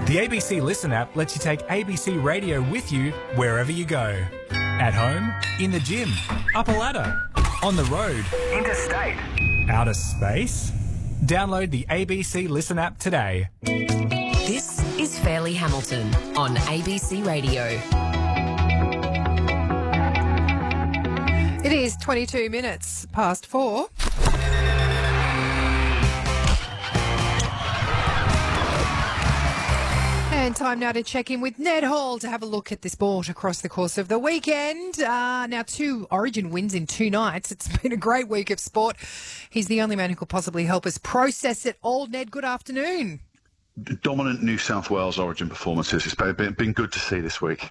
The ABC Listen app lets you take ABC Radio with you wherever you go. At home, in the gym, up a ladder, on the road, interstate, outer space. Download the ABC Listen app today. This is Fairleigh Hamilton on ABC Radio. It is 22 minutes past 4. And time now to check in with Ned Hall to have a look at the sport across the course of the weekend. Now, 2 Origin wins in 2 nights. It's been a great week of sport. He's the only man who could possibly help us process it all. Ned, good afternoon. Dominant New South Wales Origin performances. It's been good to see this week.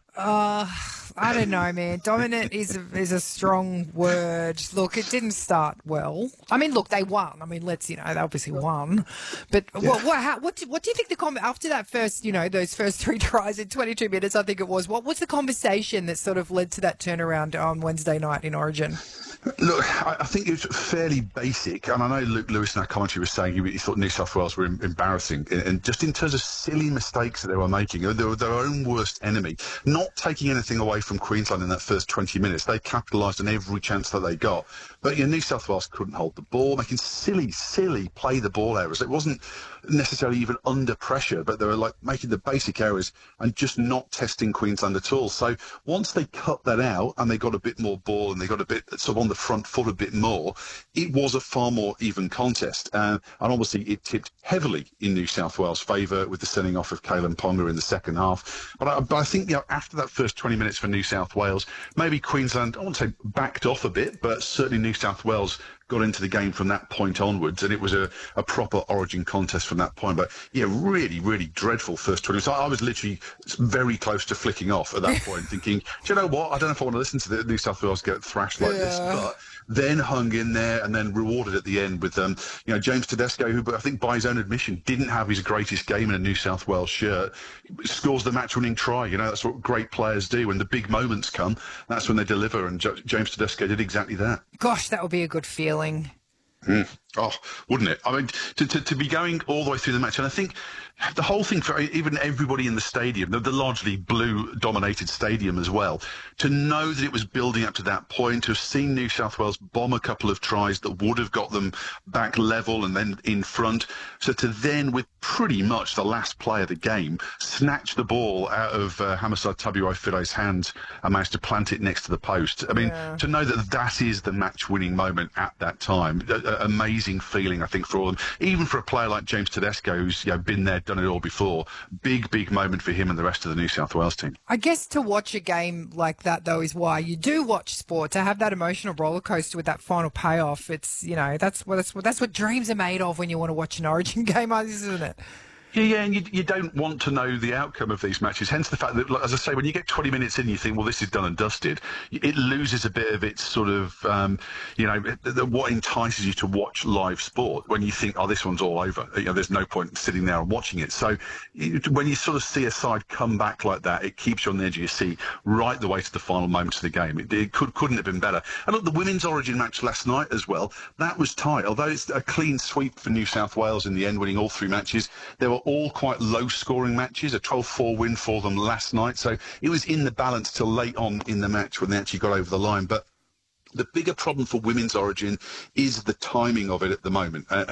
I don't know, man. Dominant is a strong word. Look, it didn't start well. I mean, look, they won. I mean, they obviously won. But Yeah. what do you think after that first, those first 3 tries in 22 minutes, I think it was, what was the conversation that sort of led to that turnaround on Wednesday night in Origin? Look, I think it was fairly basic, and I know Luke Lewis in our commentary was saying he thought New South Wales were embarrassing, and just in terms of silly mistakes that they were making, they were their own worst enemy. Not taking anything away from Queensland in that first 20 minutes, they capitalised on every chance that they got. But New South Wales couldn't hold the ball, making silly play the ball errors. It wasn't necessarily even under pressure, but they were making the basic errors and just not testing Queensland at all. So once they cut that out and they got a bit more ball and they got a bit sort of on the front foot a bit more, it was a far more even contest. And obviously it tipped heavily in New South Wales' favour with the sending off of Kalen Ponga in the second half. But I think after that first 20 minutes for New South Wales, maybe Queensland, I won't say backed off a bit, but certainly New South Wales got into the game from that point onwards, and it was a proper Origin contest from that point. But yeah, really dreadful first 20 minutes. I was literally very close to flicking off at that point, thinking, do you know what? I don't know if I want to listen to the New South Wales get thrashed like this, but then hung in there and then rewarded at the end with James Tedesco, who I think by his own admission didn't have his greatest game in a New South Wales shirt, scores the match-winning try. That's what great players do. When the big moments come, that's when they deliver, and James Tedesco did exactly that. Gosh, that would be a good feeling. Oh, wouldn't it? I mean, to be going all the way through the match, and I think the whole thing for even everybody in the stadium, the largely blue-dominated stadium as well, to know that it was building up to that point, to have seen New South Wales bomb a couple of tries that would have got them back level and then in front, so to then, with pretty much the last play of the game, snatch the ball out of Hamaso Tabuai-Fido's hands and manage to plant it next to the post. I mean, to know that is the match-winning moment at that time, amazing feeling, I think, for all of them. Even for a player like James Tedesco, who's been there, done it all before, big moment for him and the rest of the New South Wales team. I guess to watch a game like that, though, is why you do watch sport, to have that emotional roller coaster with that final payoff. It's that's what dreams are made of when you want to watch an Origin game, isn't it? Yeah, and you don't want to know the outcome of these matches. Hence the fact that, as I say, when you get 20 minutes in, you think, well, this is done and dusted. It loses a bit of its sort of, what entices you to watch live sport when you think, oh, this one's all over. There's no point sitting there and watching it. So when you sort of see a side come back like that, it keeps you on the edge of your seat right the way to the final moments of the game. It couldn't have been better. And look, the women's Origin match last night as well, that was tight. Although it's a clean sweep for New South Wales in the end, winning all 3 matches, there were all quite low-scoring matches, a 12-4 win for them last night. So it was in the balance till late on in the match when they actually got over the line. But the bigger problem for women's Origin is the timing of it at the moment.